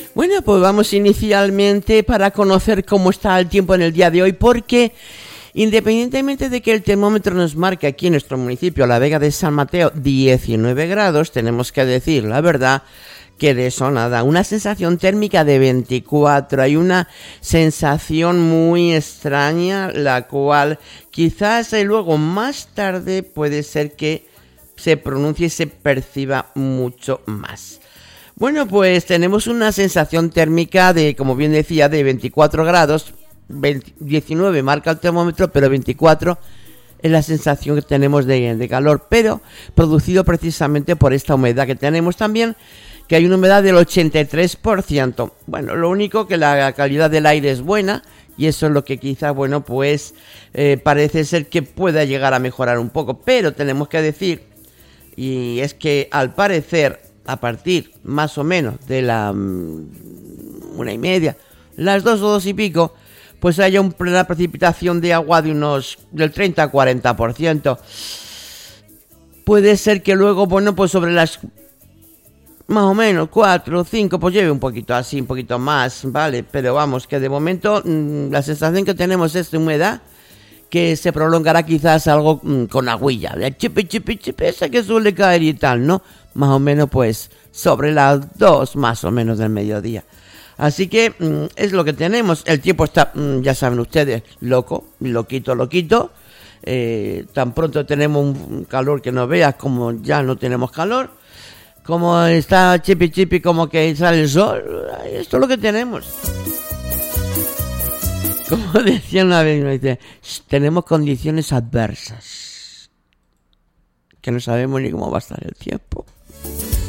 Bueno, pues vamos inicialmente para conocer cómo está el tiempo en el día de hoy, porque independientemente de que el termómetro nos marque aquí en nuestro municipio, La Vega de San Mateo, 19 grados, tenemos que decir la verdad que de eso nada, una sensación térmica de 24, hay una sensación muy extraña, la cual quizás luego más tarde puede ser que se pronuncie y se perciba mucho más. Bueno, pues tenemos una sensación térmica de, como bien decía, de 24 grados, 19 marca el termómetro, pero 24 es la sensación que tenemos de calor, pero producido precisamente por esta humedad que tenemos también, que hay una humedad del 83%. Bueno, lo único que la calidad del aire es buena, y eso es lo que quizá, bueno, pues parece ser que pueda llegar a mejorar un poco, pero tenemos que decir, y es que al parecer, a partir más o menos de la 1:30, las 2 o 2 y pico, pues haya una precipitación de agua de del 30 a 40%. Puede ser que luego, bueno, pues sobre las más o menos 4 o 5, pues lleve un poquito así, un poquito más, ¿vale? Pero vamos, que de momento la sensación que tenemos es de humedad, que se prolongará quizás algo con agüilla, de chipi, esa que suele caer y tal, ¿no? Más o menos pues sobre las 2 más o menos del mediodía. Así que es lo que tenemos. El tiempo está, ya saben ustedes, loquito. Tan pronto tenemos un calor que no veas, como ya no tenemos calor. Como está chipi, como que sale el sol. Esto es lo que tenemos. Como decía una vez, me dice, tenemos condiciones adversas, que no sabemos ni cómo va a estar el tiempo.